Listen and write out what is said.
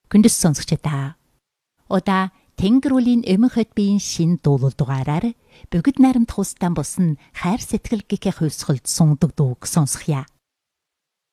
Хүндэс сонсогчдаа. Удаа Тэнгэр үлийн эмэн хотбийн шин дуулал дугаараар бүгд найрамдах устан бусан хайр сэтгэл гэхээ хувьсгалд сундаг дууг сонсхийа.